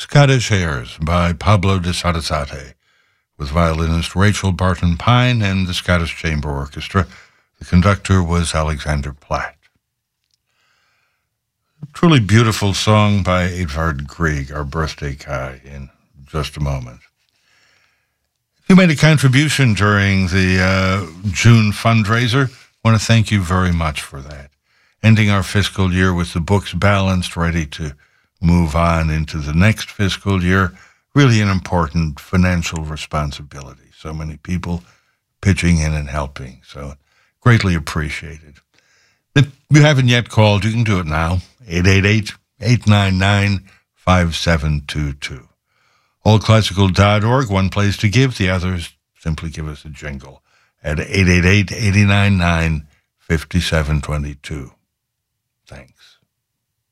Scottish Airs by Pablo de Sarasate, with violinist Rachel Barton Pine and the Scottish Chamber Orchestra. The conductor was Alexander Platt. A truly beautiful song by Edvard Grieg, our birthday guy, in just a moment. If you made a contribution during the June fundraiser, I want to thank you very much for that. Ending our fiscal year with the books balanced, ready to move on into the next fiscal year, really an important financial responsibility. So many people pitching in and helping, so greatly appreciated. If you haven't yet called, you can do it now, 888-899-5722. Allclassical.org, one place to give, the others simply give us a jingle at 888-899-5722. Thanks.